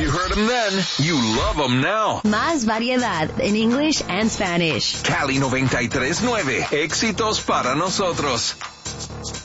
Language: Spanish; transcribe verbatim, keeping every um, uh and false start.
You heard them then. You love them now. Más variedad en English and Spanish. Cali noventa y tres nueve. Éxitos para nosotros.